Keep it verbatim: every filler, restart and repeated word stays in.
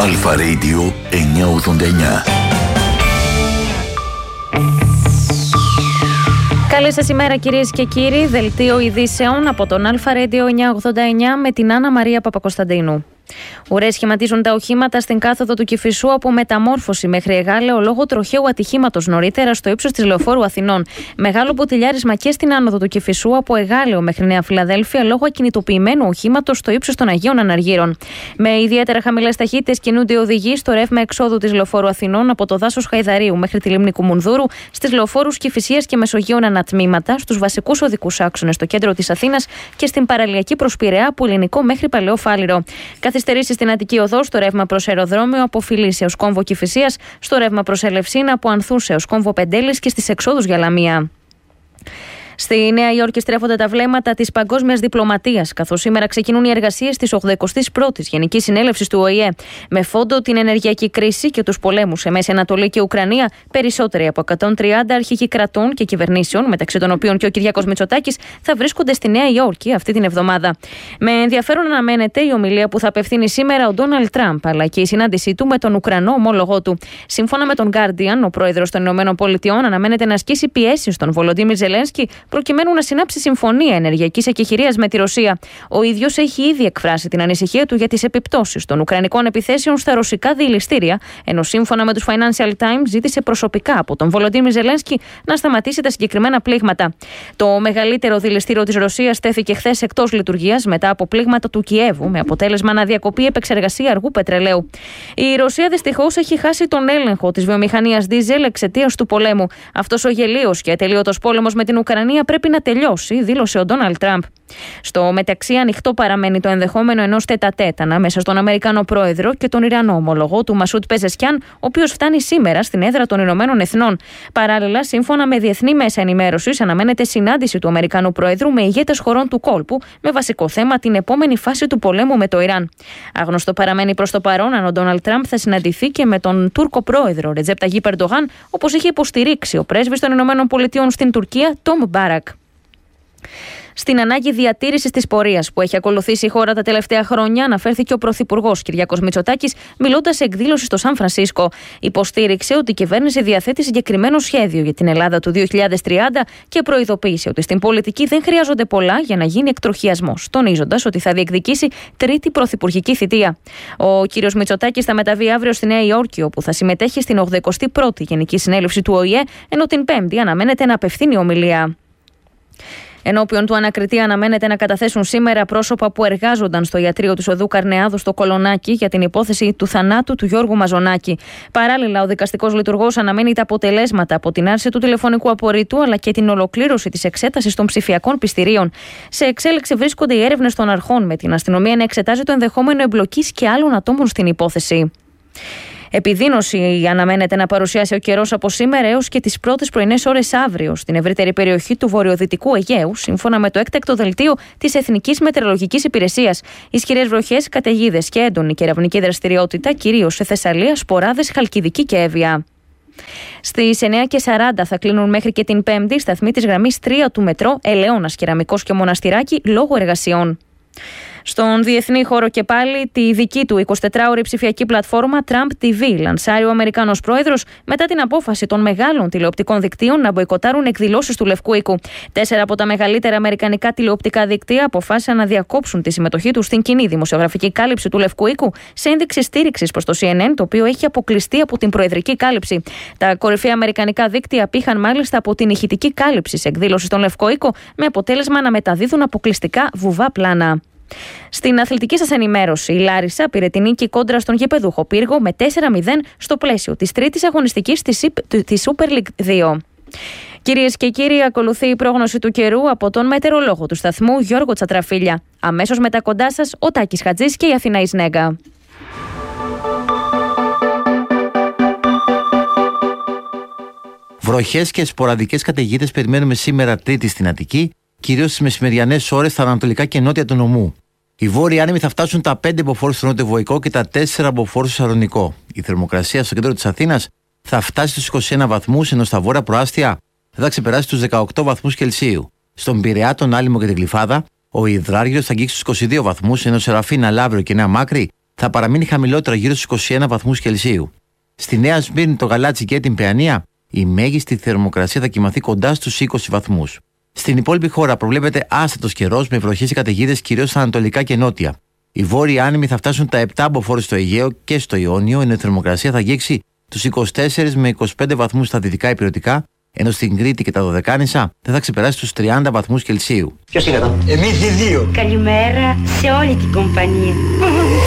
Αλφα Radio εννιακόσια ογδόντα εννιά. Καλή σας ημέρα κυρίες και κύριοι, δελτίο ειδήσεων από τον Αλφα Radio εννιακόσια ογδόντα εννιά με την Άννα Μαρία Παπακοσταντίνου. Ουρές σχηματίζουν τα οχήματα στην κάθοδο του Κηφισού από Μεταμόρφωση μέχρι Εγάλεο λόγω τροχαίου ατυχήματος νωρίτερα στο ίψος της Λεωφόρου Αθηνών. Μεγάλο ποτηλιάρισμα και στην άνοδο του Κηφισού από Εγάλεο μέχρι Νέα Φιλαδέλφια λόγω ακινητοποιημένου οχήματος στο ίψος των Αγίων Αναργύρων. Με ιδιαίτερα χαμηλές ταχύτητες κινούνται οι οδηγοί στο ρεύμα εξόδου της Λεωφόρου Αθηνών από το δάσος Χαϊδαρίου μέχρι τη λίμνη Κουμουνδούρου, στις λεωφόρους Κηφισίας και Μεσογείων ανατμήματα, στους βασικούς οδικούς άξονες στο κέντρο της Αθήνας και στην παραλιακή προς Πειραιά από Ελληνικό μέχρι Παλαιό Φάληρο. Καθυστερήσεις στην Αττική Οδό, στο ρεύμα προς αεροδρόμιο από Φιλής έως Κόμβο Κηφισίας, στο ρεύμα προς Ελευσίνα από Ανθούς έως Κόμβο Πεντέλης και στις εξόδους για Λαμία. Στη Νέα Υόρκη στρέφονται τα βλέμματα της παγκόσμιας διπλωματίας, καθώς σήμερα ξεκινούν οι εργασίες της ογδοηκοστής πρώτης Γενικής Συνέλευσης του Ο Η Ε. Με φόντο την ενεργειακή κρίση και τους πολέμους σε Μέση Ανατολή και Ουκρανία, περισσότεροι από εκατόν τριάντα αρχηγοί κρατών και κυβερνήσεων, μεταξύ των οποίων και ο Κυριάκος Μητσοτάκης, θα βρίσκονται στη Νέα Υόρκη αυτή την εβδομάδα. Με ενδιαφέρον αναμένεται η ομιλία που θα απευθύνει σήμερα ο Ντόναλντ Τραμπ, αλλά και η συνάντησή του με τον Ουκρανό ομόλογό του. Σύμφωνα με τον Guardian, ο πρόεδρος των ΗΠΑ αναμένεται να ασκήσει πιέσεις στον Βολοντίμιρ Ζελένσκι προκειμένου να συνάψει συμφωνία ενεργειακής εκεχηρίας με τη Ρωσία. Ο ίδιος έχει ήδη εκφράσει την ανησυχία του για τις επιπτώσεις των ουκρανικών επιθέσεων στα ρωσικά διελιστήρια, ενώ σύμφωνα με τους Financial Times ζήτησε προσωπικά από τον Βολοντίμιρ Ζελένσκι να σταματήσει τα συγκεκριμένα πλήγματα. Το μεγαλύτερο διελιστήριο της Ρωσίας τέθηκε χθες εκτός λειτουργίας μετά από πλήγματα του Κιέβου, με αποτέλεσμα να διακοπεί επεξεργασία αργού πετρελαίου. Η Ρωσία δυστυχώς έχει χάσει τον έλεγχο της βιομηχανίας δίζελ εξαιτίας του πολέμου. Αυτός ο γελίος και ατελείωτος πόλεμος με την Ουκρανία πρέπει να τελειώσει, δήλωσε ο Ντόναλντ Τραμπ. Στο μεταξύ, ανοιχτό παραμένει το ενδεχόμενο ενός τέτα-τέτ ανάμεσα στον Αμερικανό πρόεδρο και τον Ιρανό ομολογό του Μασούτ Πεζεσκιάν, ο οποίος φτάνει σήμερα στην έδρα των Ηνωμένων Εθνών. Παράλληλα, σύμφωνα με διεθνή μέσα ενημέρωσης, αναμένεται συνάντηση του Αμερικανού πρόεδρου με ηγέτες χωρών του κόλπου, με βασικό θέμα την επόμενη φάση του πολέμου με το Ιράν. Άγνωστο παραμένει προς το παρόν αν ο Ντόναλντ Τραμπ θα συναντηθεί και με τον Τούρκο πρόεδρο Ρετζέπ Ταγίπ Ερντογάν, όπως είχε υποστηρίξει ο πρέσβης των Ηνωμένων Πολιτειών στην Τουρκία, Τόμ Μπάρακ. Στην ανάγκη διατήρησης της πορείας που έχει ακολουθήσει η χώρα τα τελευταία χρόνια, αναφέρθηκε ο Πρωθυπουργός Κυριάκος Μητσοτάκης, μιλώντας σε εκδήλωση στο Σαν Φρανσίσκο. Υποστήριξε ότι η κυβέρνηση διαθέτει συγκεκριμένο σχέδιο για την Ελλάδα του δύο χιλιάδες τριάντα και προειδοποίησε ότι στην πολιτική δεν χρειάζονται πολλά για να γίνει εκτροχιασμός, τονίζοντας ότι θα διεκδικήσει τρίτη πρωθυπουργική θητεία. Ο κ. Μητσοτάκης θα μεταβεί αύριο στη Νέα Υόρκη, όπου θα συμμετέχει στην ογδοηκοστή πρώτη Γενική Συνέλευση του Ο Η Ε, ενώ την Πέμπτη αναμένεται να απευθύνει ομιλία. Ενώπιον του ανακριτή αναμένεται να καταθέσουν σήμερα πρόσωπα που εργάζονταν στο ιατρείο του Οδού Καρνεάδου στο Κολονάκι για την υπόθεση του θανάτου του Γιώργου Μαζονάκη. Παράλληλα, ο δικαστικός λειτουργός αναμένει τα αποτελέσματα από την άρση του τηλεφωνικού απορρίτου αλλά και την ολοκλήρωση της εξέτασης των ψηφιακών πιστηρίων. Σε εξέλιξη βρίσκονται οι έρευνες των αρχών, με την αστυνομία να εξετάζει το ενδεχόμενο εμπλοκής και άλλων ατόμων στην υπόθεση. Επιδείνωση αναμένεται να παρουσιάσει ο καιρός από σήμερα έως και τις πρώτες πρωινές ώρες αύριο στην ευρύτερη περιοχή του βορειοδυτικού Αιγαίου, σύμφωνα με το έκτακτο δελτίο της Εθνικής Μετεωρολογικής Υπηρεσίας. Ισχυρές βροχές, καταιγίδες και έντονη κεραυνική δραστηριότητα, κυρίως σε Θεσσαλία, Σποράδες, Χαλκιδική και Εύβοια. Στις εννιά και σαράντα θα κλείνουν μέχρι και την Πέμπτη σταθμοί της γραμμής τρία του μετρό Ελαιώνας, Κεραμικός και Μοναστηράκι λόγω εργασιών. Στον διεθνή χώρο και πάλι, τη δική του εικοσιτετράωρη ψηφιακή πλατφόρμα Trump τι βι λανσάρει ο Αμερικανός πρόεδρος μετά την απόφαση των μεγάλων τηλεοπτικών δικτύων να μποϊκοτάρουν εκδηλώσεις του Λευκού Οίκου. Τέσσερα από τα μεγαλύτερα αμερικανικά τηλεοπτικά δίκτυα αποφάσισαν να διακόψουν τη συμμετοχή τους στην κοινή δημοσιογραφική κάλυψη του Λευκού Οίκου σε ένδειξη στήριξης προς το Σι Εν Εν, το οποίο έχει αποκλειστεί από την προεδρική κάλυψη. Τα κορυφαία αμερικανικά δίκτυα πήχαν μάλιστα από την ηχητική κάλυψη σε εκδήλωση στον Λευκό Οίκο, με αποτέλεσμα να μεταδίδουν αποκλειστικά βουβά πλάνα. Στην αθλητική σας ενημέρωση, η Λάρισα πήρε την νίκη κόντρα στον γηπεδούχο Πύργο με τέσσερα μηδέν στο πλαίσιο της τρίτης αγωνιστικής της Super League δύο. Κυρίες και κύριοι, ακολουθεί η πρόγνωση του καιρού από τον μετεωρολόγο του σταθμού Γιώργο Τσατραφίλια. Αμέσως μετά κοντά σας ο Τάκης Χατζής και η Αθηνά Ισνέγκα. Βροχές και σποραδικές καταιγίδες περιμένουμε σήμερα Τρίτη στην Αττική, κυρίως στις μεσημεριανές ώρες στα ανατολικά και νότια του νομού. Οι βόρειοι άνεμοι θα φτάσουν τα πέντε μποφόρ στο νότιο-βοϊκό και τα τέσσερα μποφόρ στο Σαλονικό. Η θερμοκρασία στο κέντρο της Αθήνας θα φτάσει στους είκοσι ένα βαθμούς, ενώ στα βόρεια προάστια θα ξεπεράσει τους δεκαοκτώ βαθμούς Κελσίου. Στον Πειραιά, τον Άλυμο και την Γλυφάδα, ο υδράργυρος θα αγγίξει στους είκοσι δύο βαθμούς, ενώ σε Ραφίνα, Λαύριο και Νέα Μάκρη θα θα παραμείνει χαμηλότερο γύρω στους είκοσι ένα βαθμούς Κελσίου. Στη Νέα Σμύρνη, το Γαλάτσι και την Παιανία, η μέγιστη θερμοκρασία θα κοιμαθεί κοντά στους είκοσι βαθμούς. Στην υπόλοιπη χώρα προβλέπεται άστατος καιρός με βροχές και καταιγίδες κυρίως στα ανατολικά και νότια. Οι βόρειοι άνεμοι θα φτάσουν τα επτά μποφόρ στο Αιγαίο και στο Ιόνιο, ενώ η θερμοκρασία θα αγγίξει τους είκοσι τέσσερα με είκοσι πέντε βαθμούς στα δυτικά ηπειρωτικά, ενώ στην Κρήτη και τα Δωδεκάνησα δεν θα ξεπεράσει τους τριάντα βαθμούς Κελσίου. Ποιος είναι εδώ? Εμείς οι δύο. Καλημέρα σε όλη την κομπανία.